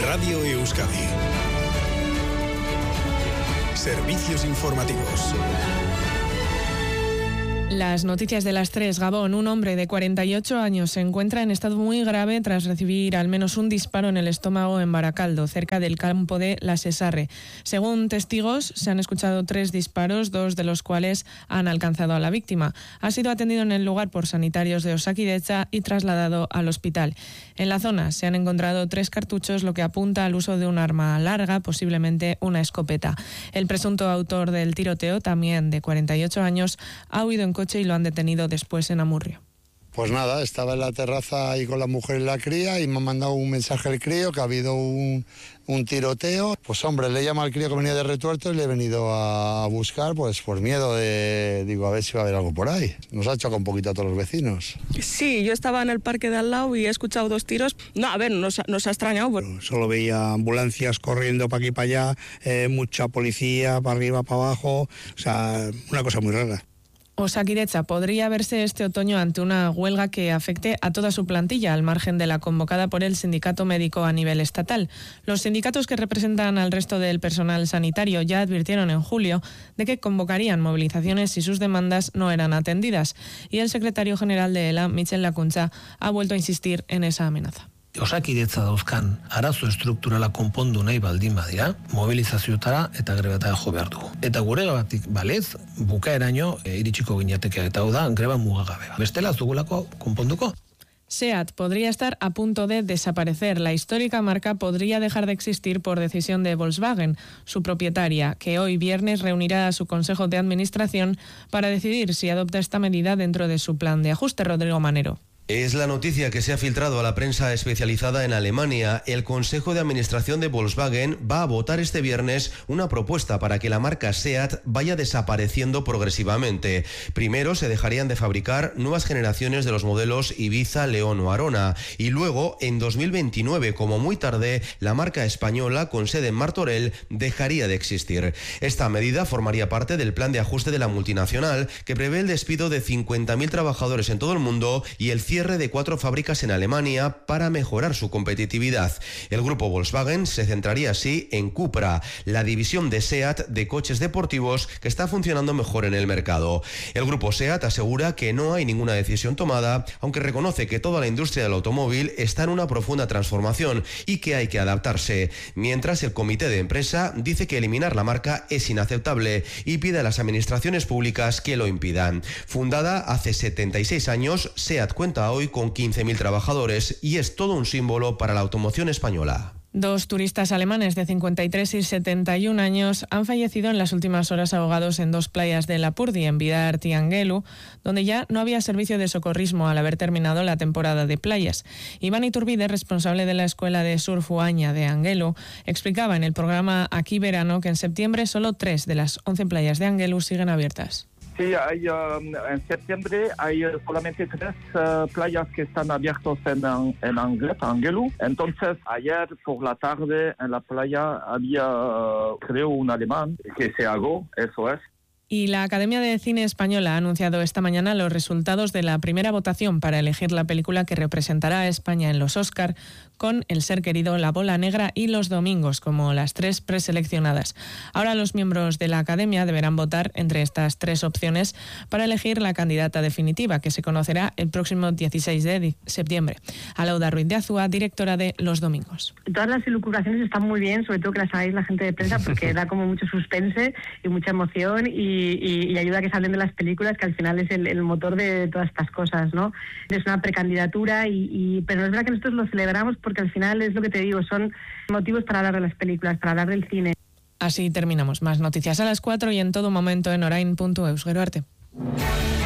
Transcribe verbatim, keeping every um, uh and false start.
Radio Euskadi. Servicios informativos. Las noticias de las tres. Gabón, un hombre de cuarenta y ocho años se encuentra en estado muy grave tras recibir al menos un disparo en el estómago en Baracaldo, cerca del campo de La Sesarre. Según testigos, se han escuchado tres disparos, dos de los cuales han alcanzado a la víctima. Ha sido atendido en el lugar por sanitarios de Osakidetza y trasladado al hospital. En la zona se han encontrado tres cartuchos, lo que apunta al uso de un arma larga, posiblemente una escopeta. El presunto autor del tiroteo, también de cuarenta y ocho años, ha huido en coche y lo han detenido después en Amurrio. Pues nada, estaba en la terraza ahí con la mujer y la cría y me ha mandado un mensaje el crío que ha habido un, un tiroteo. Pues hombre, le llama al crío que venía de Retuerto y le he venido a buscar pues por miedo de, digo, a ver si va a haber algo por ahí. Nos ha chocado un poquito a todos los vecinos. Sí, yo estaba en el parque de al lado y he escuchado dos tiros. No, a ver, nos, nos ha extrañado. Pero solo veía ambulancias corriendo para aquí y para allá, eh, mucha policía para arriba, para abajo, o sea, una cosa muy rara. Osakidetza podría verse este otoño ante una huelga que afecte a toda su plantilla, al margen de la convocada por el sindicato médico a nivel estatal. Los sindicatos que representan al resto del personal sanitario ya advirtieron en julio de que convocarían movilizaciones si sus demandas no eran atendidas. Y el secretario general de ELA, Michel Lakuntza, ha vuelto a insistir en esa amenaza. Osakidetza dauzkan arazo estrukturala konpondu nahi baldin badira, mobilizazioetara eta grebetara jo behar dugu. Eta gure batik balez, bukaeraino e, iritsiko ginateke eta hau da greba mugagabe. Bestela ez dugulako konponduko. SEAT podría estar a punto de desaparecer. La histórica marca podría dejar de existir por decisión de Volkswagen, su propietaria, que hoy viernes reunirá a su consejo de administración para decidir si adopta esta medida dentro de su plan de ajuste. Rodrigo Manero. Es la noticia que se ha filtrado a la prensa especializada en Alemania. El Consejo de Administración de Volkswagen va a votar este viernes una propuesta para que la marca SEAT vaya desapareciendo progresivamente. Primero se dejarían de fabricar nuevas generaciones de los modelos Ibiza, León o Arona. Y luego, en dos mil veintinueve, como muy tarde, la marca española, con sede en Martorell, dejaría de existir. Esta medida formaría parte del plan de ajuste de la multinacional, que prevé el despido de cincuenta mil trabajadores en todo el mundo y el cierre de cuatro fábricas en Alemania para mejorar su competitividad. El grupo Volkswagen se centraría así en Cupra, la división de SEAT de coches deportivos que está funcionando mejor en el mercado. El grupo SEAT asegura que no hay ninguna decisión tomada, aunque reconoce que toda la industria del automóvil está en una profunda transformación y que hay que adaptarse. Mientras, el comité de empresa dice que eliminar la marca es inaceptable y pide a las administraciones públicas que lo impidan. Fundada hace setenta y seis años, SEAT cuenta hoy con quince mil trabajadores y es todo un símbolo para la automoción española. Dos turistas alemanes de cincuenta y tres y setenta y un años han fallecido en las últimas horas ahogados en dos playas de Lapurdi, en Bidart y Angelu, donde ya no había servicio de socorrismo al haber terminado la temporada de playas. Iván Iturbide, responsable de la escuela de surf Uaña de Angelu, explicaba en el programa Aquí Verano que en septiembre solo tres de las once playas de Angelu siguen abiertas. Sí, hay, um, en septiembre hay solamente tres uh, playas que están abiertas en, en Angelu. Entonces, ayer por la tarde en la playa había, uh, creo, un alemán que se ahogó, eso es. Y la Academia de Cine Española ha anunciado esta mañana los resultados de la primera votación para elegir la película que representará a España en los Oscar, con El ser querido, La bola negra y Los domingos como las tres preseleccionadas. Ahora los miembros de la Academia deberán votar entre estas tres opciones para elegir la candidata definitiva, que se conocerá el próximo dieciséis de septiembre. Alauda Ruiz de Azúa, directora de Los domingos. Todas las elucubraciones están muy bien, sobre todo que las hagáis la gente de prensa, porque da como mucho suspense y mucha emoción y Y, y ayuda a que se hablen de las películas, que al final es el, el motor de todas estas cosas, ¿no? Es una precandidatura, y, y, pero es verdad que nosotros lo celebramos porque al final es lo que te digo, son motivos para hablar de las películas, para hablar del cine. Así terminamos. Más noticias a las cuatro y en todo momento en orain punto eus. Gero arte.